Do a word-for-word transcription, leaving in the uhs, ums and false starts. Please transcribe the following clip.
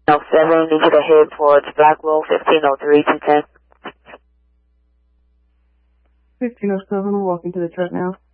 oh seven, need you to head towards Blackwell, fifteen oh three, two ten. fifteen oh seven, we're walking to the truck now.